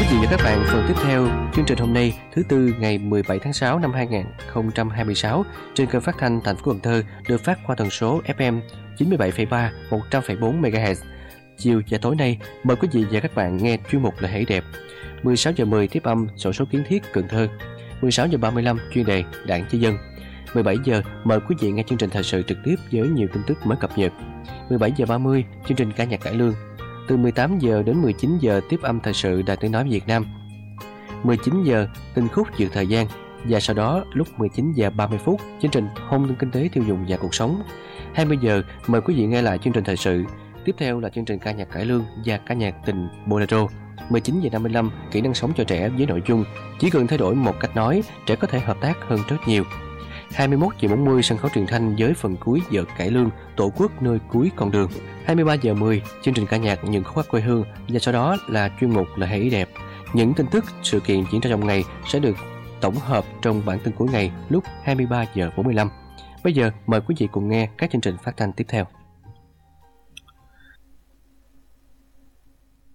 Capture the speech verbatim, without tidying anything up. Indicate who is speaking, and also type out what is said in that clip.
Speaker 1: quý vị và các bạn phần tiếp theo chương trình hôm nay, thứ tư ngày mười bảy tháng sáu năm hai nghìn không trăm hai mươi sáu trên kênh phát thanh thành phố Cần Thơ, được phát qua tần số ép em chín mươi bảy phẩy ba, một trăm phẩy bốn MHz. Chiều và tối nay, mời quý vị và các bạn nghe chuyên mục Lời Hãy Đẹp. mười sáu giờ mười tiếp âm xổ số kiến thiết Cần Thơ. mười sáu giờ ba mươi lăm chuyên đề Đảng Chi Dân. mười bảy giờ mời quý vị nghe chương trình thời sự trực tiếp với nhiều tin tức mới cập nhật. mười bảy giờ ba mươi chương trình ca nhạc cải lương. Từ mười tám giờ đến mười chín giờ tiếp âm thời sự Đài Tiếng nói Việt Nam. mười chín giờ tin khúc dự thời gian, và sau đó lúc mười chín giờ ba mươi phút chương trình Hôn nhân kinh tế tiêu dùng và cuộc sống. hai mươi giờ mời quý vị nghe lại chương trình thời sự. Tiếp theo là chương trình ca nhạc cải lương và ca nhạc tình bolero. mười chín giờ năm mươi lăm kỹ năng sống cho trẻ với nội dung chỉ cần thay đổi một cách nói, trẻ có thể hợp tác hơn rất nhiều. hai mươi mốt giờ bốn mươi sân khấu truyền thanh với phần cuối giờ cải lương Tổ quốc nơi cuối con đường. hai mươi ba giờ mười chương trình ca nhạc những khúc hát quê hương, và sau đó là chuyên mục Lời Hãy Đẹp. Những tin tức sự kiện diễn ra trong ngày sẽ được tổng hợp trong bản tin cuối ngày lúc hai mươi ba giờ bốn mươi lăm. Bây giờ mời quý vị cùng nghe các chương trình phát thanh tiếp theo.